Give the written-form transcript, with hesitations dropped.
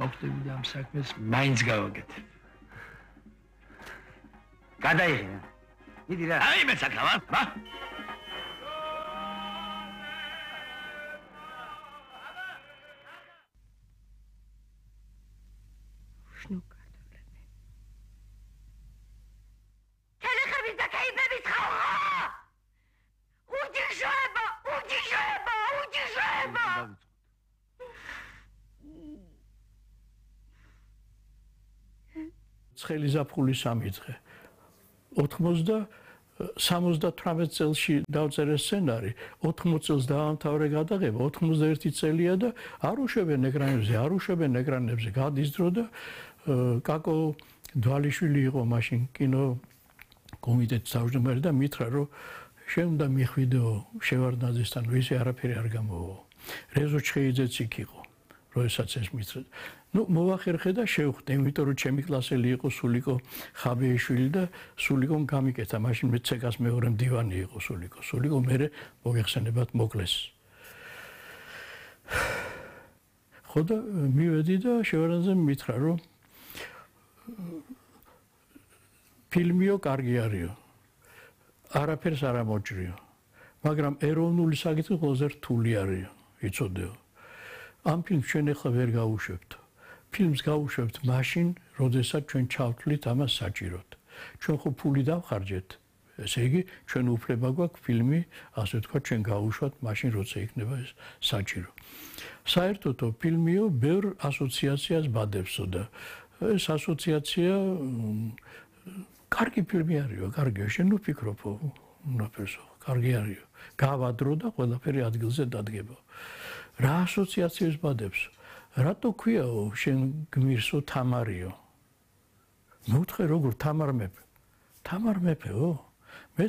მოხდები და ამ საქმეს მაინც გავაკეთებ. გადაიღე. იდი რა. აი მე საკრავა, რა? შნო კარტოფლები. თელეხების და კაიფების ხალხო! უჯიშება! ცხელი ზაფხული 3 დღე. 78 წელში დავწერე სცენარი, 80 წელს დაამთავრე გადაღება, 91 წელია და არ უშვებენ ეკრანებზე, გადის დრო და კაკო დვალიშვილი იყო მაშინ კინო კომიტეტის თავმჯდომარე და მითხრა რომ შენ უნდა მიხვიდეო შევარდნაძესთან, ისე არაფერი არ გამოვა. რეზო ჩხეიძეც იქ იყო, როდესაც ეს მითხრა. მოვახერხე და შევხვდე, იმიტომ რომ ჩემი კლასელი იყო სულიკო ხაბეიშვილი და სულიკომ გამიკეთა, მაშინ მე ცეკას მეორე მდივანი იყო სულიკო. სულიკო მერე მოგეხსენებათ მოკლეს. ხო და მივედი და შევარდნაძემ მითხრა რომ ფილმიო კარგი არისო. არაფერს არ ამოჭრიო, მაგრამ ეროვნული საკითხი ყველაზე რთული არის, იცოდეო. ამ ფილმს ჩვენ ახლა ვერ გავუშვებთ. ფილმს გავუშვებთ მაშინ, როდესაც ჩვენ ჩავთვლით ამას საჭიროდ. ჩვენ ხო ფული დავხარჯეთ, ესე იგი, ჩვენ უფლება გვაქვს ფილმი, ასე ვთქვათ, ჩვენ გავუშვათ მაშინ, როცა იქნება ეს საჭირო. საერთოდო ფილმიო ბევრ ასოციაციას ბადებსო და ეს ასოციაცია კარგი ფილმი არისო, კარგია, შენ ვფიქრობო, ნაფერსო, კარგი არისო. გავადრო და ყველაფერი ადგილზე დადგება. რა ასოციაციებს ბადებს? რატო ქვიაო შენ გმირსო თამარიო? მოვთხე როგორ თამარ მეფე? თამარ მეფეო? მე